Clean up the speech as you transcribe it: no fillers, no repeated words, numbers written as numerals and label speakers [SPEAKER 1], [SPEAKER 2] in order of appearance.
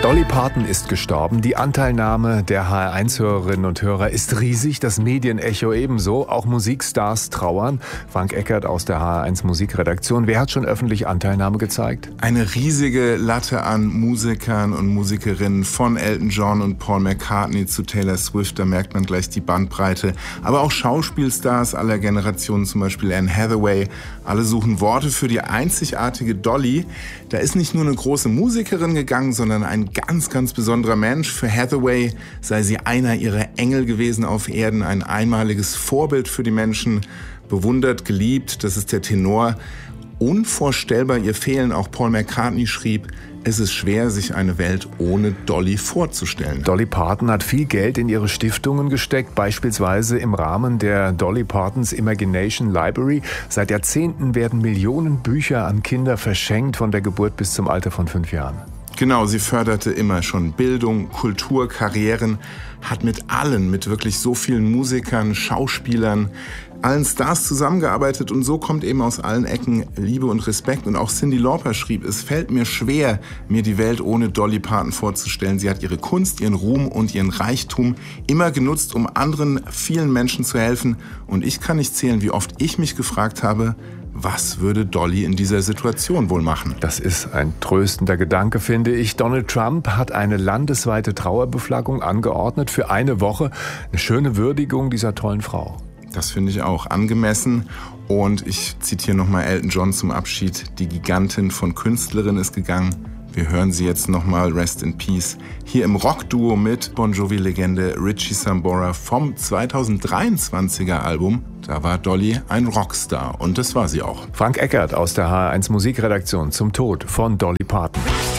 [SPEAKER 1] Dolly Parton ist gestorben. Die Anteilnahme der HR1-Hörerinnen und Hörer ist riesig, das Medienecho ebenso. Auch Musikstars trauern. Frank Eckert aus der HR1 Musikredaktion. Wer hat schon öffentlich Anteilnahme gezeigt?
[SPEAKER 2] Eine riesige Latte an Musikern und Musikerinnen, von Elton John und Paul McCartney zu Taylor Swift, da merkt man gleich die Bandbreite. Aber auch Schauspielstars aller Generationen, zum Beispiel Anne Hathaway. Alle suchen Worte für die einzigartige Dolly. Da ist nicht nur eine große Musikerin gegangen, sondern ein ganz, ganz besonderer Mensch. Für Hathaway sei sie einer ihrer Engel gewesen auf Erden, ein einmaliges Vorbild für die Menschen, bewundert, geliebt, das ist der Tenor. Unvorstellbar ihr Fehlen, auch Paul McCartney schrieb, es ist schwer, sich eine Welt ohne Dolly vorzustellen.
[SPEAKER 1] Dolly Parton hat viel Geld in ihre Stiftungen gesteckt, beispielsweise im Rahmen der Dolly Partons Imagination Library. Seit Jahrzehnten werden Millionen Bücher an Kinder verschenkt, von der Geburt bis zum Alter von 5 Jahren.
[SPEAKER 2] Genau, sie förderte immer schon Bildung, Kultur, Karrieren, hat mit wirklich so vielen Musikern, Schauspielern, allen Stars zusammengearbeitet und so kommt eben aus allen Ecken Liebe und Respekt. Und auch Cyndi Lauper schrieb, es fällt mir schwer, mir die Welt ohne Dolly Parton vorzustellen. Sie hat ihre Kunst, ihren Ruhm und ihren Reichtum immer genutzt, um anderen, vielen Menschen zu helfen. Und ich kann nicht zählen, wie oft ich mich gefragt habe, was würde Dolly in dieser Situation wohl machen?
[SPEAKER 1] Das ist ein tröstender Gedanke, finde ich. Donald Trump hat eine landesweite Trauerbeflaggung angeordnet für eine Woche. Eine schöne Würdigung dieser tollen Frau.
[SPEAKER 2] Das finde ich auch angemessen. Und ich zitiere nochmal Elton John zum Abschied. Die Gigantin von Künstlerin ist gegangen. Wir hören sie jetzt nochmal, Rest in Peace, hier im Rockduo mit Bon Jovi-Legende Richie Sambora vom 2023er Album. Da war Dolly ein Rockstar und das war sie auch.
[SPEAKER 1] Frank Eckert aus der HR1 Musikredaktion zum Tod von Dolly Parton.